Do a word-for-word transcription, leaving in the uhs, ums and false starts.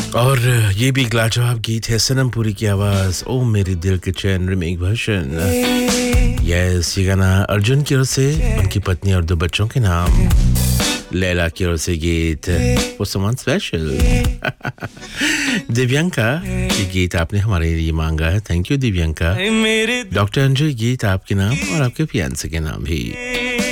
और ये भी एक लाजवाब गीत है, सनम पुरी की आवाज़, ओ मेरे दिल के चैन रिमेक वर्जन। यस, ये गाना अर्जुन की ओर से, उनकी पत्नी और दो बच्चों के नाम, लैला की ओर से गीत फॉर समवन स्पेशल। दिव्यांका, ये गीत आपने हमारे लिए मांगा है, thank you Divyanka. Doctor Anju, गीत आपके नाम और आपके फियांसे के नाम भी।